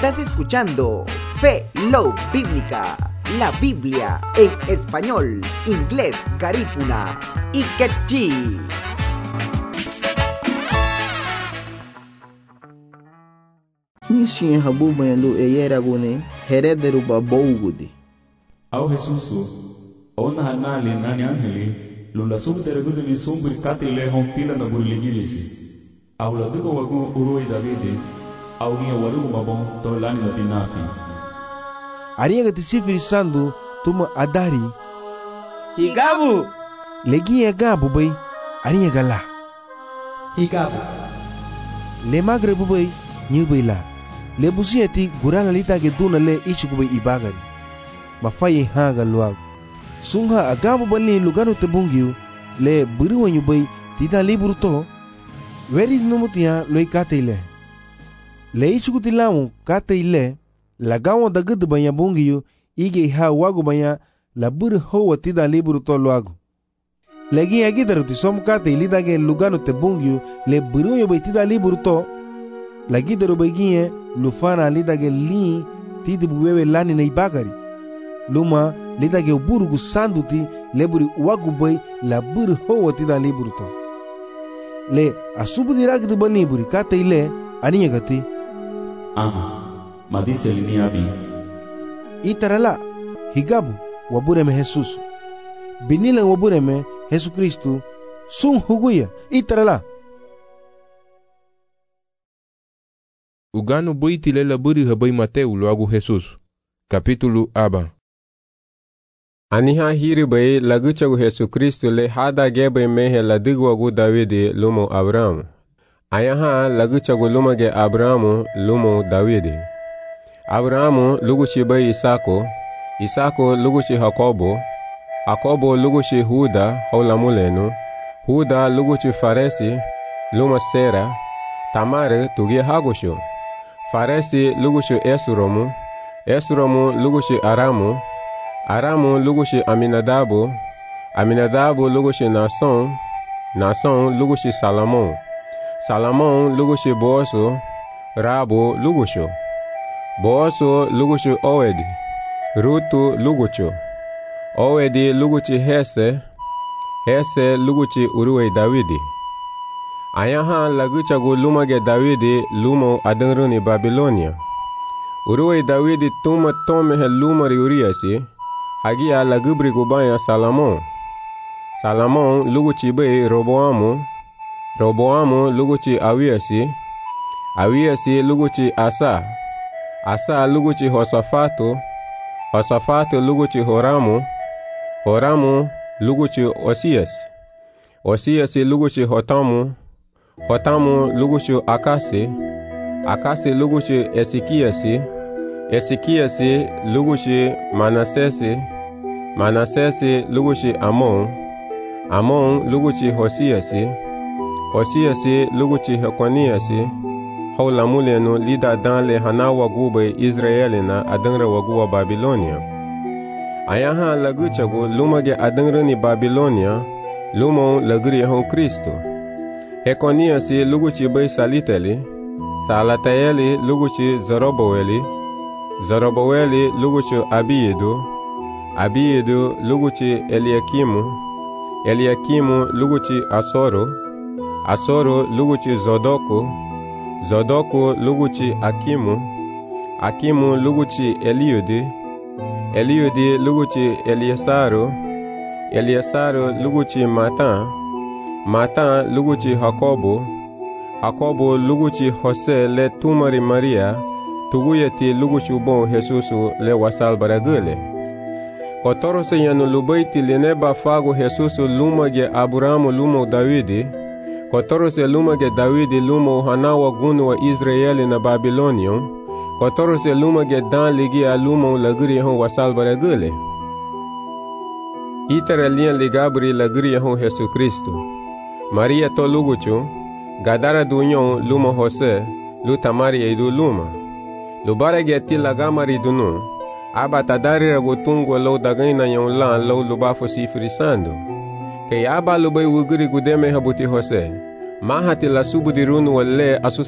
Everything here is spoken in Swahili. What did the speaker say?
Estás escuchando Fe, Love Bíblica, la Biblia en español, inglés, garífuna y quechí. Nishin habu mayalo eyera gune herederu babogudi. Au Jesusu, ona hanali nani angeli, lula subteregudu ni sumbri katile hontila na burligilisi. Au la dugo wagu uroi Davide, au ni waru mabon to lani na binafi. Ariga tisifiri sandu tuma adari. Higabu. Legi gabu bay, ariga gala. Higabu. Le magre bubay, nyubay la. Le busieti gurana lita ke duna le ichikubay ibagari. Mafaye hanga luag. Sungha agabu bali lugano tebungyu le buriwanyu bay tita liburu to. Veri numutia loy kate le ichukutilamu kate lagawa dagud banya bungyu ige ha wagu banya la buru hoa tida liburu to luagu. Legi agidaru ti som kate lidage lugano tebungyu le buriwanyu bay tida liburu to. Lagidaru bagiye lufana lidage li tidi buwewe lani na ibagari. Luma lidage uburugu sanduti leburi wagu bay la buru hoa tida liburu to. Le asubu diragdu baniburi kata ile aniya gati. Madise linia bi. Itarala higabu wabureme Jesus. Binila wabureme Yesu Kristu sun huguya itarala. Ugano boitile la buri habai Mateu loagu Jesus. Capítulo aba. Aniha hiri bai laguchagu Yesu Kristu le hada gebe mehe ladigwagu Davide lumo Abrahamu. Ayaha laguchagu lumage Abrahamu lumo Davide. Abrahamu lugushi bai Isako. Isako lugushi Hakobo. Hakobo lugushi Huda haulamulenu. Huda lugushi Faresi luma Sera. Tamare tugi Hagusho. Faresi lugushi Esuromu. Esuromu lugushi Aramu. Aramu lugushi Aminadabu. Aminadabu lugushi Nason. Nason lugushi Salomon. Salomon lugushi Boaso. Rabo lugusho. Boaso lugushi Owedi. Rutu lugucho. Owedi lugushi Hese. Hese lugushi Uruwe Davidi. Ayaha laguchagu lumage Davidi lumo adangruni Babilonia. Uruwe Davidi tuma tomehe lumari Uriasi. Hagia lagubri gubaya Salomon. Salomon luguchi be Roboamu. Roboamu luguchi Awiasi. Awiasi luguchi Asa. Asa luguchi Hosafatu. Hosafatu luguchi Horamu. Horamu luguchi Osias. Osiasi luguchi Hotamu. Hotamu luguchi Akasi. Akasi luguchi Esikiasi. Esikiasi lugushi Manasesi. Manasesi lugushi Amon. Amon lugushi Hosiasi. Hosiasi lugushi Hekoniasi. Haulamulenu lida dan le hana wagube Israelina adangra waguwa Babilonia. Ayaha laguchagu lumage adangrani Babilonia. Lumon lagri hon Kristo. Hekoniasi lugushi bay Saliteli. Salataeli lugushi Zoroboweli. Zoroboweli luguchi Abiedu. Abiedu luguchi Eliakimu. Eliakimu luguchi Asoro. Asoro luguchi Zodoku. Zodoku luguchi Akimu. Akimu luguchi Eliudi. Eliudi luguchi Eliesaru. Eliesaru luguchi Matan. Matan luguchi Hakobo. Hakobo luguchi Hose le tumari Maria. Tuguyeti luguchu bon Jesusu le wasal baragule. Kotoro se yanu lubaiti lineba fago Jesusu lumage Abrahamu lumo Davidi. Kotoro se lumage Davidi lumo hanawa gunu wa Israeli na Babilonion. Kotoro se lumage dan ligi a lumo lagri hon wasal baragule. Itara lian ligabri lagri hon Jesu Kristo. Maria to luguchu. Gadara dunyon lumo Jose. Lutamari eidu luma. Lubare geti lagamari dunu. Aba tadari ragotungo lo dagaina yon lan lo lubafo sifrisando. Kay aba lubay wuguri gudeme habuti Jose. Mahati la subu dirunu wale asus